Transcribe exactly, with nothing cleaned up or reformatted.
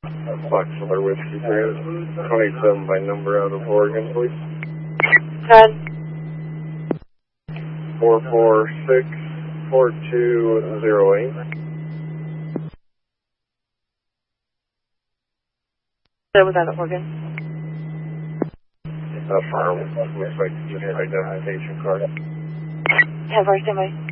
Foxtrot Whiskey three twenty-seven by number out of Oregon, please. ten. four four six four two zero eight. That was out of Oregon. Uh, farm. Looks like just identification card. Have our standby.